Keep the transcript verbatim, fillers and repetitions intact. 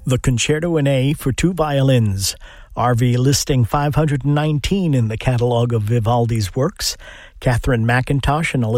The Concerto in A for two violins, R V listing five hundred nineteen in the catalog of Vivaldi's works. Catherine McIntosh and Elizabeth